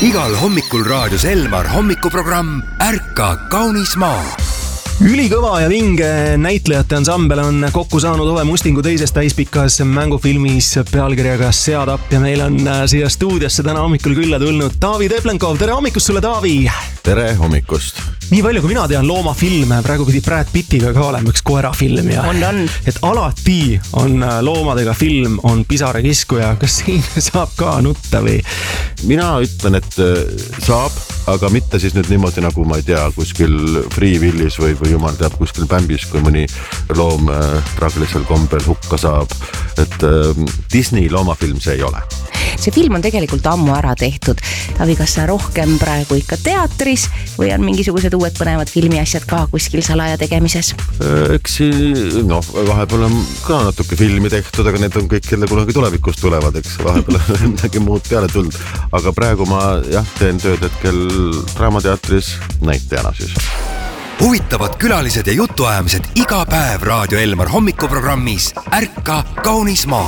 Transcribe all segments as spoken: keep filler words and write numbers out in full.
igal hommikul raadios Elmar hommikuprogramm Ärka kaunis maa. Ülikõva ja vinge näitlejate ansambel on kokku saanud Ove Mustingu teises täispikas mängufilmis pealkirjaga Seadapp ja meil on siia stuudiosse täna hommikul külla tulnud Taavi Teplenkov. Tere hommikust sulle, Taavi! Tere hommikust! Nii palju kui mina tean loomafilme, praegu pidi Brad Pittiga ka olema üks koerafilm ja on, on. et alati on loomadega film, on pisarakiskuja. Kas siin saab ka nutta või? Mina ütlen, et saab, aga mitte siis nüüd niimoodi nagu ma ei tea, kuskil Free Willis või, või jumal teab kuskil Bambis, kui mõni loom traagilisel kombel hukka saab. Et Disney loomafilm see ei ole. See film on tegelikult ammu ära tehtud. Tavi, kas sa rohkem praegu ikka teatris või on mingisugused uued põnevad filmiasjad ka kuskil salaja tegemises? Eks no, vahepeal on ka natuke filmi tehtud, aga need on kõik kelle kunagi tulevikus tulevad, eks vahepeal on midagi muud peale tulnud. Aga praegu ma jah, teen tööd hetkel Draamateatris näitajana siis. Huvitavad külalised ja jutuajamised iga päev Raadio Elmar hommikuprogrammis Ärka kaunis maa.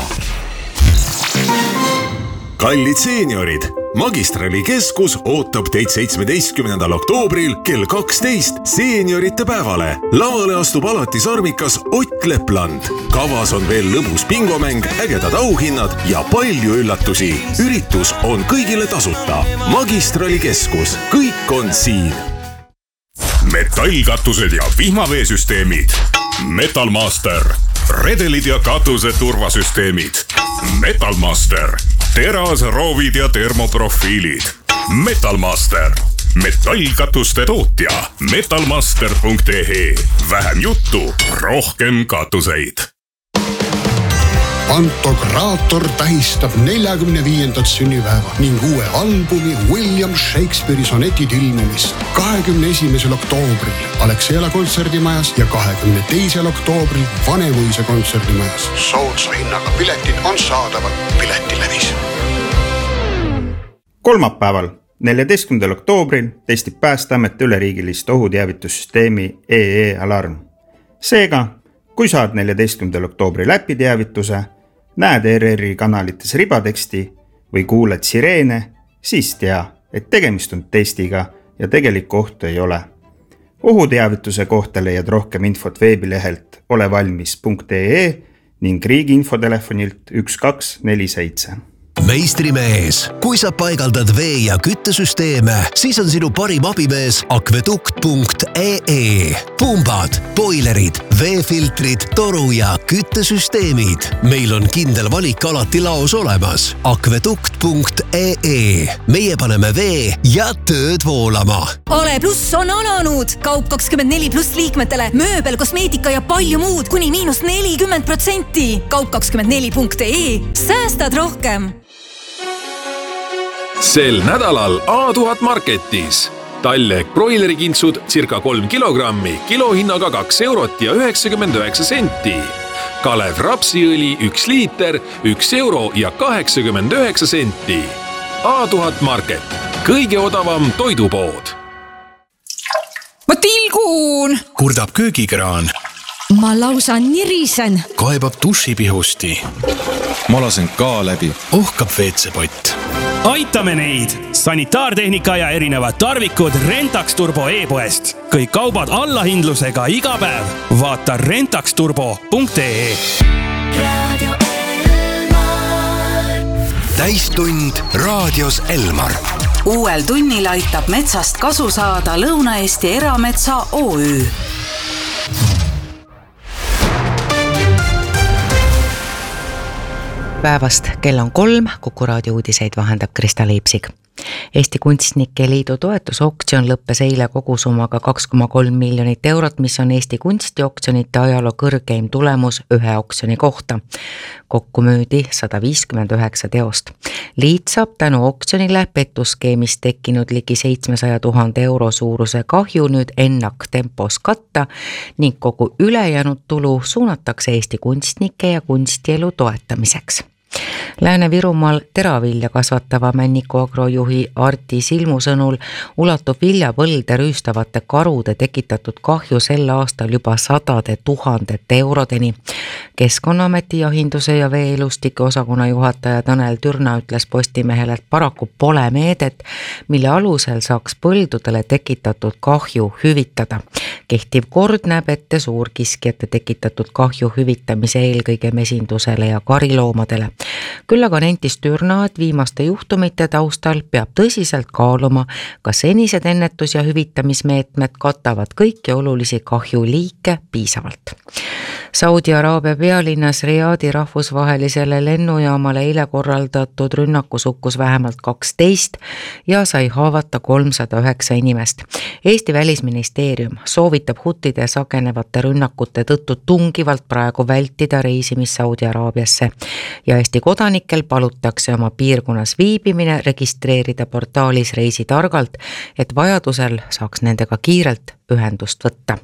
Kallid seeniorid, Magistrali keskus ootab teid seitsmeteistkümnendal oktoobril kell kaksteist seeniorite päevale. Lavale astub alati sarmikas Ott Lepland. Kavas on veel lõbus bingomäng, ägedad auhinnad ja palju üllatusi. Üritus on kõigile tasuta. Magistrali keskus, kõik on siin. Metallkatused ja vihmaveesüsteemid. Metalmaster. Redelid ja katuse turvasüsteemid. Metalmaster. Teras, roovid ja termoprofiilid. Metalmaster. Metallkatuste tootja. metalmaster punkt e e. Vähem juttu, rohkem katuseid. Pantokraator tähistab neljakümne viiendat sünnipäeva ning uue albumi William Shakespeare'i sonetid ilmumist kahekümne esimesel oktoobril Alexela kontserdimajas ja kahekümne teisel oktoobril Vanemuise kontserdimajas. Soodsa hinnaga piletid on saadaval Piletilevis. Kolmapäeval, neljateistkümnendal oktoobril testib Päästeamet üleriigilist ohuteavitussüsteemi E E Alarm. Seega, kui saad neljateistkümnendal oktoobri läpiteavituse, näed R R I kanalites ribateksti või kuuled sireene, siis tea, et tegemist on testiga ja tegelikku ohtu ei ole. Ohuteavituse kohta leiad rohkem infot veebilehelt olevalmis punkt e e ning riigi infotelefonilt üks kaks neli seitse. Meistrimees, kui sa paigaldad vee- ja küttesüsteeme, siis on sinu parim abimees akvedukt punkt e e. Pumbad, boilerid, veefiltrid, toru- ja küttesüsteemid. Meil on kindel valik alati laos olemas. akvedukt punkt e e. Meie paneme vee ja tööd voolama. Ale pluss on alanud! Kaup kakskümmend neli pluss liikmetele, mööbel, kosmeetika ja palju muud kuni miinus nelikümmend protsenti. Kaup kakskümmend neli punkt e e. Säästad rohkem! Sel nädalal A tuhat Marketis. Talleg broilerikintsud circa kolm kilogrammi, kilohinnaga kaks eurot ja üheksakümmend üheksa senti. Kalev rapsiõli üks liiter, üks euro ja kaheksakümmend üheksa senti. A tuhat Market. Kõige odavam toidupood. Ma tilgun! Kurdab köögikraan. Ma lausa nirisen. Kaebab dušipihusti. Ma lasen ka läbi. Ohkab veetsepott. Aitame neid! Sanitaartehnika ja erinevad tarvikud Rentax Turbo e-poest. Kõik kaubad allahindlusega iga päev. Vaata rentax turbo punkt e e. Täistund raadios Elmar. Uuel tunnil aitab metsast kasu saada Lõuna-Eesti Erametsa O Ü. Päevast kell on kolm, Kuku raadio uudiseid vahendab Krista Leipsig. Eesti Kunstnike Liidu toetusoktsioon lõppes eile kogusummaga kaks koma kolm miljonit eurot, mis on Eesti kunstioktsionite ajaloo kõrgeim tulemus ühe oktsiooni kohta. Kokku müüdi sada viiskümmend üheksa teost. Liit saab tänu oktsionile pettuskeemist tekkinud ligi seitsmesaja tuhande euro suuruse kahju nüüd ennaktempos katta ning kogu ülejäänud tulu suunatakse Eesti kunstnike ja kunstielu toetamiseks. Lääne-Virumaal teravilja kasvatava Männiku agrojuhi Arti Silmu sõnul ulatub viljapõlde rüüstavate karude tekitatud kahju sel aastal juba sadade tuhandete eurodeni. Keskkonnaameti jahinduse ja veeelustike osakonna juhataja Tanel Türna ütles Postimehele, et paraku pole meedet, mille alusel saaks põldudele tekitatud kahju hüvitada. Kehtiv kord näeb ette suurkiskjate tekitatud kahju hüvitamise eelkõige mesindusele ja kariloomadele. Küll aga nentis Türna, et viimaste juhtumite taustal peab tõsiselt kaaluma, kas senised ennetus- ja hüvitamismeetmed katavad kõiki olulisi kahjuliike piisavalt. Saudi Araabia pealinnas Riadi rahvusvahelisele lennujaamale eile korraldatud rünnakus hukkus vähemalt kaksteist ja sai haavata kolmsada üheksa inimest. Eesti välisministeerium soovitab hutide sagenevate rünnakute tõttu tungivalt praegu vältida reisimist Saudi Araabiasse ja Eesti kodanikel palutakse oma piirkonnas viibimine registreerida portaalis Reisi targalt, et vajadusel saaks nendega kiirelt ühendust võtta.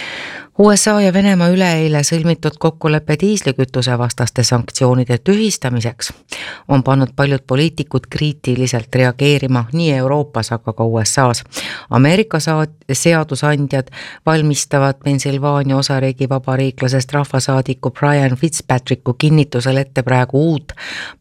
U S A ja Venemaa üleeile sõlmitud kokkuleppe diislikütuse vastaste sanktsioonide tühistamiseks on pannud paljud poliitikud kriitiliselt reageerima nii Euroopas, aga ka U S A's. Ameerika seadusandjad valmistavad Pennsylvania osariigi vabariiklasest rahvasaadiku Brian Fitzpatricku kinnitusel ette praegu uut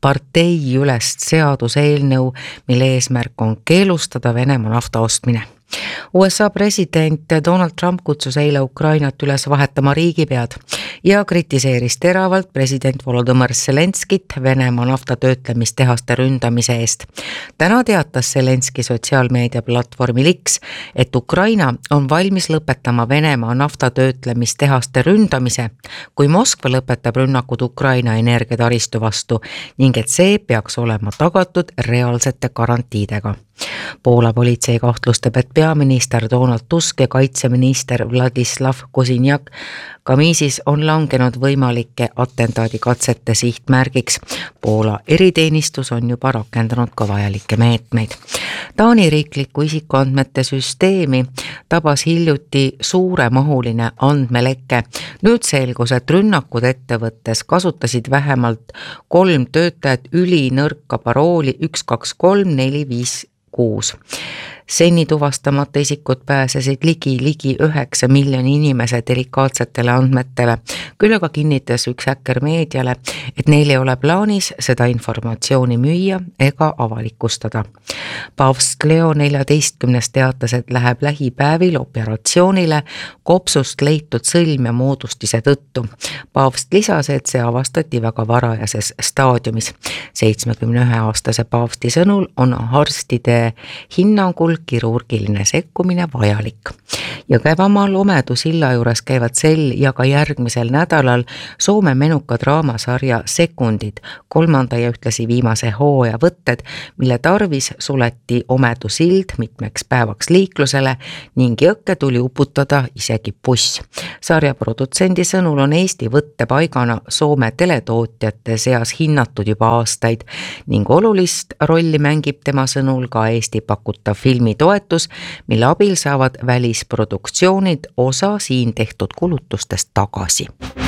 parteiülest seaduseelnõu, mille eesmärk on keelustada Venemaa nafta ostmine. U S A president Donald Trump kutsus eile Ukrainat üles vahetama riigipead ja kritiseeris teravalt president Volodõmõr Zelenskit Venemaa naftatöötlemistehaste ründamise eest. Täna teatas Zelenski sotsiaalmeedia platvormil X, et Ukraina on valmis lõpetama Venemaa naftatöötlemistehaste ründamise, kui Moskva lõpetab rünnakud Ukraina energiataristu vastu ning et see peaks olema tagatud reaalsete garantiidega. Poola politsei kahtlustab, et peaminister Donald Tusk ja kaitseminister Vladislav Kozinjak Kamiisis on langenud võimalike attentaadikatsete sihtmärgiks. Poola eriteenistus on juba rakendanud ka vajalikke meetmeid. Taani riikliku isikuandmete süsteemi tabas hiljuti suuremahuline andmeleke. Nüüd selgus, et rünnakud ettevõttes kasutasid vähemalt kolm töötajat ülinõrka parooli üks kaks kolm neli viis kuus. Seni tuvastamata isikud pääsesid ligi ligi üheksa miljoni inimese delikaatsetele andmetele. Küll aga kinnitas üks häkker meediale, et neil ei ole plaanis seda informatsiooni müüa ega avalikustada. Paavst Leo neljateistkümnes teatas, et läheb lähipäevil operatsioonile kopsust leitud sõlme moodustise tõttu. Paavst lisas, et see avastati väga varajases staadiumis. seitsmekümne ühe aastase paavsti sõnul on arstide hinnangul kirurgiline sekkumine vajalik. Ja Kävamaal Omedu silla juures käivad sel ja ka järgmisel nädalal Soome menuka draamasarja Sekundid, kolmanda ja ühtlasi viimase hooaja võtted, mille tarvis suleti Omedu sild mitmeks päevaks liiklusele ning jõkke tuli uputada isegi buss. Sarja produtsendi sõnul on Eesti võttepaigana Soome teletootjate seas hinnatud juba aastaid ning olulist rolli mängib tema sõnul ka Eesti pakutav filmi toetus, mille abil saavad välisproduktsioonid osa siin tehtud kulutustest tagasi.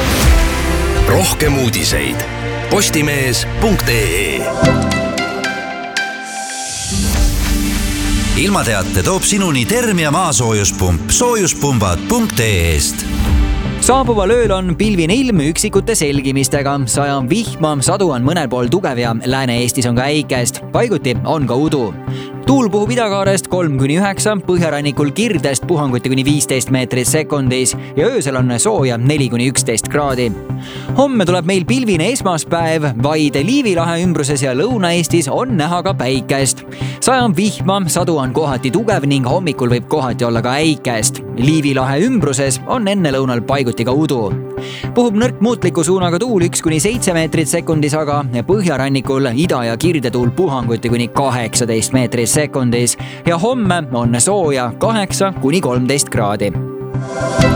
Rohkem uudiseid postimees punkt ee. Ilmateate toob sinuni Termia maasoojuspump soojuspumbad punkt ee-st. Saabuval ööl on pilvine ilm üksikute selgimistega, saja on vihma, sadu on mõnel pool tugev ja Lääne-Eestis on ka äikest, paiguti on ka udu. Tuul puhub idakaarest kolm kuni üheksa, põhjarannikul Kirdest puhanguti kuni viisteist meetrit sekundis ja öösel on sooja neli kuni üksteist kraadi. Homme tuleb meil pilvine esmaspäev, vaid Liivi lahe ümbruses ja Lõuna-Eestis on näha ka päikest. Saja on vihma, sadu on kohati tugev ning hommikul võib kohati olla ka äikest. Liivi lahe ümbruses on enne lõunal paiguti ka udu. Puhub nõrk muutliku suunaga tuul üks kuni seitse meetrit sekundis, aga põhjarannikul ida- ja kirdetuul puhanguti kuni kaheksateist meetrit sekundis ja homme on sooja kaheksa kuni kolmteist kraadi.